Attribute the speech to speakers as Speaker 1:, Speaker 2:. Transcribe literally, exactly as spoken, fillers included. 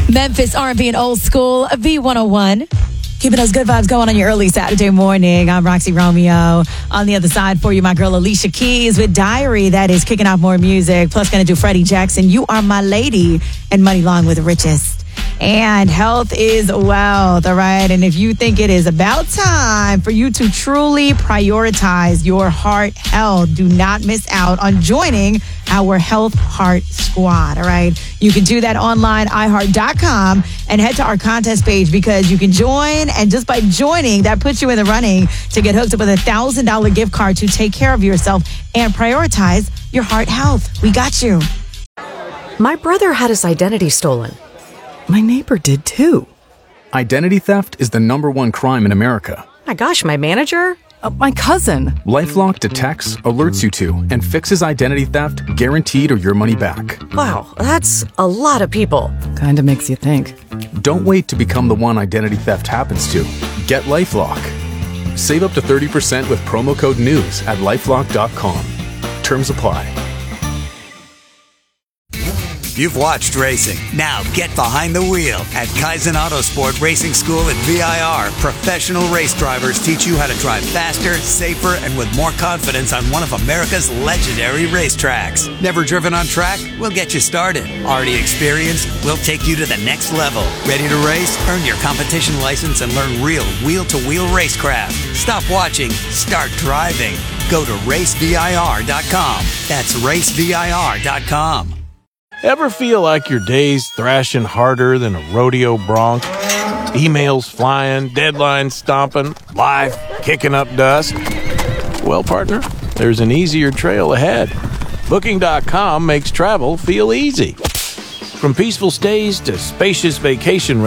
Speaker 1: Memphis R and B and old school, V one oh one. Keeping those good vibes going on your early Saturday morning. I'm Roxy Romeo. On the other side for you, my girl Alicia Keys with Diary. That is kicking off more music. Plus, going to do Freddie Jackson, You Are My Lady, and Money Long with Richest. And health is wealth, all right? And if you think it is about time for you to truly prioritize your heart health, do not miss out on joining our Health Heart Squad, all right? You can do that online, i heart dot com, and head to our contest page because you can join, and just by joining, that puts you in the running to get hooked up with a one thousand dollars gift card to take care of yourself and prioritize your heart health. We got you.
Speaker 2: My brother had his identity stolen. My neighbor did too.
Speaker 3: Identity theft is the number one crime in America.
Speaker 2: My gosh, my manager?
Speaker 4: Uh, my cousin.
Speaker 3: LifeLock detects, alerts you to, and fixes identity theft guaranteed or your money back.
Speaker 2: Wow, that's a lot of people.
Speaker 4: Kinda makes you think.
Speaker 3: Don't wait to become the one identity theft happens to. Get LifeLock. Save up to thirty percent with promo code NEWS at lifelock dot com. Terms apply.
Speaker 5: You've watched racing. Now get behind the wheel. At Kaizen Autosport Racing School at V I R, professional race drivers teach you how to drive faster, safer, and with more confidence on one of America's legendary racetracks. Never driven on track? We'll get you started. Already experienced? We'll take you to the next level. Ready to race? Earn your competition license and learn real wheel-to-wheel racecraft. Stop watching. Start driving. Go to race V I R dot com. That's race V I R dot com.
Speaker 6: Ever feel like your day's thrashing harder than a rodeo bronc? Emails flying, deadlines stomping, life kicking up dust? Well, partner, there's an easier trail ahead. Booking dot com makes travel feel easy. From peaceful stays to spacious vacation